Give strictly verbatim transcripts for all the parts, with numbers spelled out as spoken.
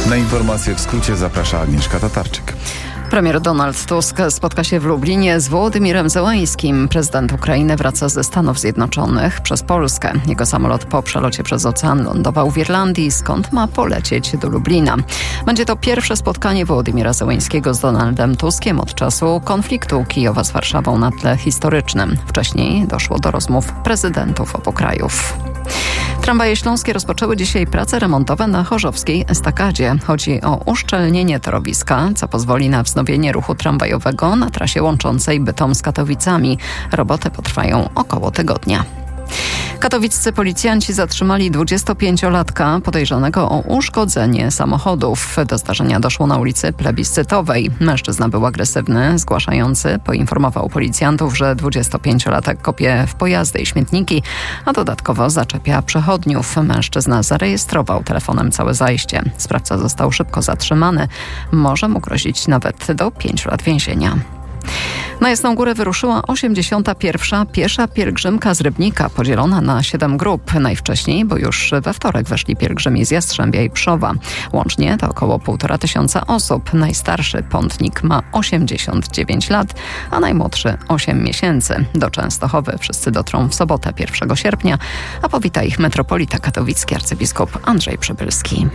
Na informacje w skrócie zaprasza Agnieszka Tatarczyk. Premier Donald Tusk spotka się w Lublinie z Wołodymirem Zełańskim. Prezydent Ukrainy wraca ze Stanów Zjednoczonych przez Polskę. Jego samolot po przelocie przez ocean lądował w Irlandii, skąd ma polecieć do Lublina. Będzie to pierwsze spotkanie Wołodymira Zełańskiego z Donaldem Tuskiem od czasu konfliktu Kijowa z Warszawą na tle historycznym. Wcześniej doszło do rozmów prezydentów obu krajów. Tramwaje śląskie rozpoczęły dzisiaj prace remontowe na chorzowskiej estakadzie. Chodzi o uszczelnienie torowiska, co pozwoli na wznowienie ruchu tramwajowego na trasie łączącej Bytom z Katowicami. Roboty potrwają około tygodnia. Katowiccy policjanci zatrzymali dwudziestopięciolatka podejrzanego o uszkodzenie samochodów. Do zdarzenia doszło na ulicy Plebiscytowej. Mężczyzna był agresywny, zgłaszający poinformował policjantów, że dwudziestopięciolatek kopie w pojazdy i śmietniki, a dodatkowo zaczepia przechodniów. Mężczyzna zarejestrował telefonem całe zajście. Sprawca został szybko zatrzymany. Może mu grozić nawet do pięciu lat więzienia. Na Jasną Górę wyruszyła osiemdziesiąta pierwsza piesza pielgrzymka z Rybnika, podzielona na siedem grup. Najwcześniej, bo już we wtorek weszli pielgrzymi z Jastrzębia i Pszowa. Łącznie to około półtora tysiąca osób. Najstarszy pątnik ma osiemdziesiąt dziewięć lat, a najmłodszy osiem miesięcy. Do Częstochowy wszyscy dotrą w sobotę pierwszego sierpnia, a powita ich metropolita katowicki arcybiskup Andrzej Przybylski.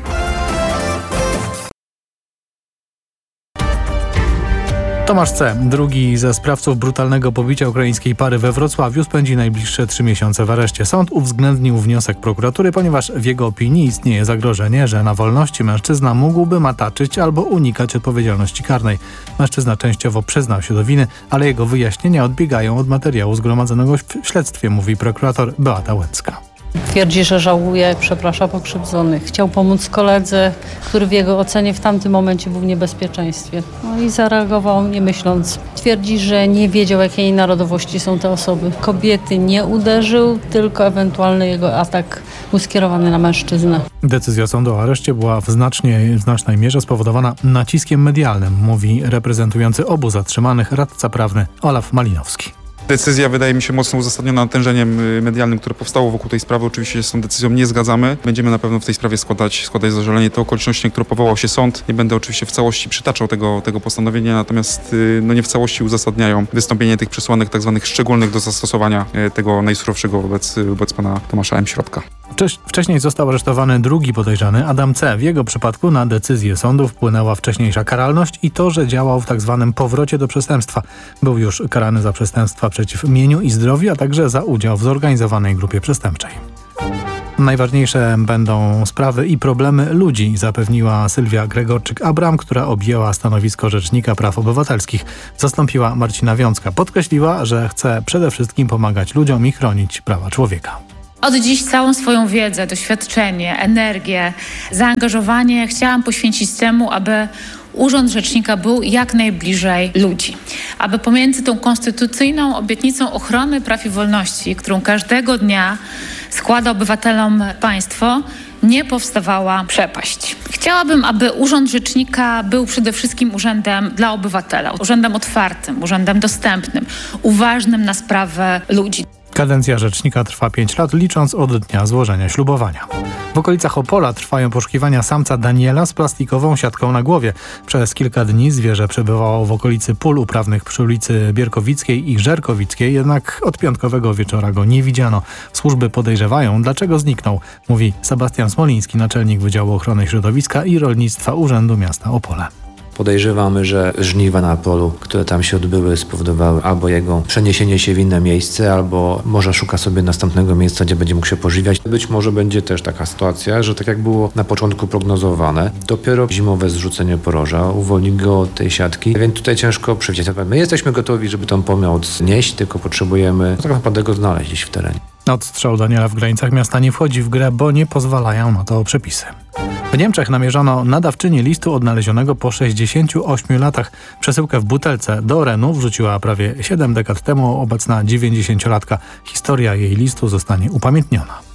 Tomasz C., drugi ze sprawców brutalnego pobicia ukraińskiej pary we Wrocławiu, spędzi najbliższe trzy miesiące w areszcie. Sąd uwzględnił wniosek prokuratury, ponieważ w jego opinii istnieje zagrożenie, że na wolności mężczyzna mógłby mataczyć albo unikać odpowiedzialności karnej. Mężczyzna częściowo przyznał się do winy, ale jego wyjaśnienia odbiegają od materiału zgromadzonego w śledztwie, mówi prokurator Beata Łęcka. Twierdzi, że żałuje, przeprasza pokrzywdzonych. Chciał pomóc koledze, który w jego ocenie w tamtym momencie był w niebezpieczeństwie. No i zareagował nie myśląc. Twierdzi, że nie wiedział, jakiej narodowości są te osoby. Kobiety nie uderzył, tylko ewentualny jego atak był skierowany na mężczyznę. Decyzja sądu o areszcie była w, znacznie, w znacznej mierze spowodowana naciskiem medialnym, mówi reprezentujący obu zatrzymanych radca prawny Olaf Malinowski. Decyzja wydaje mi się mocno uzasadniona natężeniem medialnym, które powstało wokół tej sprawy. Oczywiście się z tą decyzją nie zgadzamy. Będziemy na pewno w tej sprawie składać, składać zażalenie. Te okoliczności, na które powołał się sąd, nie będę oczywiście w całości przytaczał tego, tego postanowienia, natomiast no nie w całości uzasadniają wystąpienie tych przesłanek tak zwanych szczególnych do zastosowania tego najsurowszego wobec, wobec pana Tomasza M. środka. Wcześniej został aresztowany drugi podejrzany, Adam C. W jego przypadku na decyzję sądu wpłynęła wcześniejsza karalność i to, że działał w tak zwanym powrocie do przestępstwa. Był już karany za przestępstwa przeciw mieniu i zdrowiu, a także za udział w zorganizowanej grupie przestępczej. Najważniejsze będą sprawy i problemy ludzi, zapewniła Sylwia Gregorczyk-Abram, która objęła stanowisko Rzecznika Praw Obywatelskich. Zastąpiła Marcina Wiącka. Podkreśliła, że chce przede wszystkim pomagać ludziom i chronić prawa człowieka. Od dziś całą swoją wiedzę, doświadczenie, energię, zaangażowanie chciałam poświęcić temu, aby Urząd Rzecznika był jak najbliżej ludzi. Aby pomiędzy tą konstytucyjną obietnicą ochrony praw i wolności, którą każdego dnia składa obywatelom państwo, nie powstawała przepaść. Chciałabym, aby Urząd Rzecznika był przede wszystkim urzędem dla obywatela, urzędem otwartym, urzędem dostępnym, uważnym na sprawę ludzi. Kadencja rzecznika trwa pięć lat, licząc od dnia złożenia ślubowania. W okolicach Opola trwają poszukiwania samca Daniela z plastikową siatką na głowie. Przez kilka dni zwierzę przebywało w okolicy pól uprawnych przy ulicy Bierkowickiej i Żerkowickiej, jednak od piątkowego wieczora go nie widziano. Służby podejrzewają, dlaczego zniknął, mówi Sebastian Smoliński, naczelnik Wydziału Ochrony Środowiska i Rolnictwa Urzędu Miasta Opole. Podejrzewamy, że żniwa na polu, które tam się odbyły, spowodowały albo jego przeniesienie się w inne miejsce, albo może szuka sobie następnego miejsca, gdzie będzie mógł się pożywiać. Być może będzie też taka sytuacja, że tak jak było na początku prognozowane, dopiero zimowe zrzucenie poroża uwolni go od tej siatki, więc tutaj ciężko przewidzieć. My jesteśmy gotowi, żeby tą pomoc znieść, tylko potrzebujemy tak naprawdę go znaleźć gdzieś w terenie. Odstrzał Daniela w granicach miasta nie wchodzi w grę, bo nie pozwalają na to przepisy. W Niemczech namierzono nadawczynię listu odnalezionego po sześćdziesięciu ośmiu latach. Przesyłkę w butelce do Renu wrzuciła prawie siedem dekad temu obecna dziewięćdziesięciolatka. Historia jej listu zostanie upamiętniona.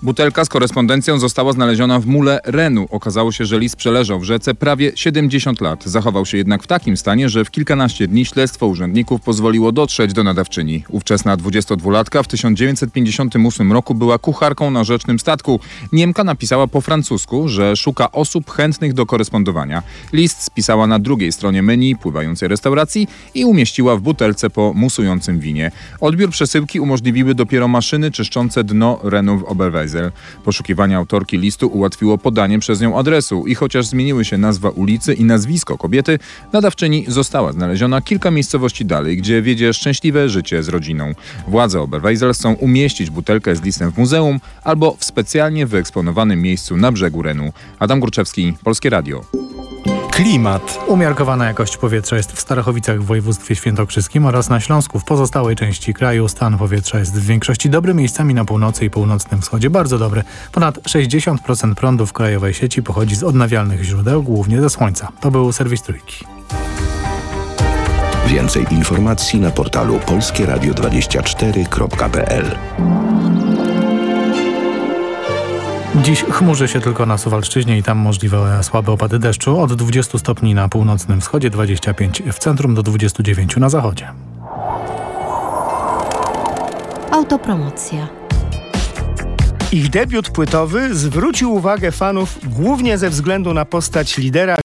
Butelka z korespondencją została znaleziona w mule Renu. Okazało się, że list przeleżał w rzece prawie siedemdziesiąt lat. Zachował się jednak w takim stanie, że w kilkanaście dni śledztwo urzędników pozwoliło dotrzeć do nadawczyni. Ówczesna dwudziestodwulatka w tysiąc dziewięćset pięćdziesiątym ósmym roku była kucharką na rzecznym statku. Niemka napisała po francusku, że szuka osób chętnych do korespondowania. List spisała na drugiej stronie menu pływającej restauracji i umieściła w butelce po musującym winie. Odbiór przesyłki umożliwiły dopiero maszyny czyszczące dno Renu w Oberweisel. Poszukiwanie autorki listu ułatwiło podanie przez nią adresu i chociaż zmieniły się nazwa ulicy i nazwisko kobiety, nadawczyni została znaleziona kilka miejscowości dalej, gdzie wiedzie szczęśliwe życie z rodziną. Władze Oberweisel chcą umieścić butelkę z listem w muzeum albo w specjalnie wyeksponowanym miejscu na brzegu Renu. Adam Górczewski, Polskie Radio. Klimat. Umiarkowana jakość powietrza jest w Starachowicach w województwie świętokrzyskim oraz na Śląsku. W pozostałej części kraju stan powietrza jest w większości dobry, miejscami na północy i północnym wschodzie bardzo dobry. Ponad sześćdziesiąt procent prądu w krajowej sieci pochodzi z odnawialnych źródeł, głównie ze słońca. To był serwis Trójki. Więcej informacji na portalu polskie radio dwadzieścia cztery kropka p l. Dziś chmurzy się tylko na Suwalszczyźnie i tam możliwe słabe opady deszczu. Od dwudziestu stopni na północnym wschodzie, dwadzieścia pięć w centrum do dwudziestu dziewięciu na zachodzie. Autopromocja. Ich debiut płytowy zwrócił uwagę fanów głównie ze względu na postać lidera.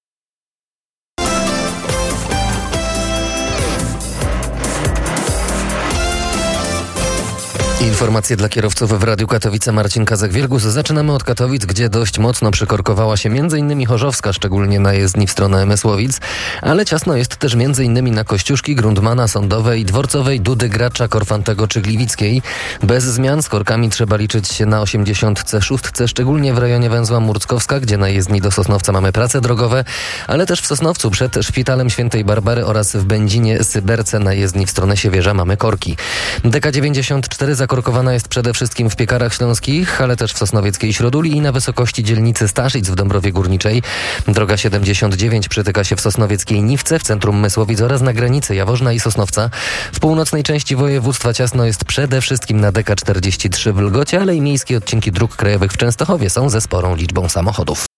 Informacje dla kierowców w Radiu Katowice. Marcin Kazak-Wielgus. Zaczynamy od Katowic, gdzie dość mocno przykorkowała się m.in. Chorzowska, szczególnie na jezdni w stronę Mysłowic, ale ciasno jest też m.in. na Kościuszki, Grundmana, Sądowej, Dworcowej, Dudy, Gracza, Korfantego czy Gliwickiej. Bez zmian z korkami trzeba liczyć się na osiemdziesiątce szóstce, szczególnie w rejonie węzła Murckowska, gdzie na jezdni do Sosnowca mamy prace drogowe, ale też w Sosnowcu przed Szpitalem Świętej Barbary oraz w Będzinie Syberce na jezdni w stronę Siewierza mamy korki. D K dziewięćdziesiąt cztery zakorkowana jest przede wszystkim w Piekarach Śląskich, ale też w Sosnowieckiej Śróduli i na wysokości dzielnicy Staszic w Dąbrowie Górniczej. Droga siedemdziesiąt dziewięć przytyka się w Sosnowieckiej Niwce, w centrum Mysłowic oraz na granicy Jaworzna i Sosnowca. W północnej części województwa ciasno jest przede wszystkim na D K czterdzieści trzy w Lgocie, ale i miejskie odcinki dróg krajowych w Częstochowie są ze sporą liczbą samochodów.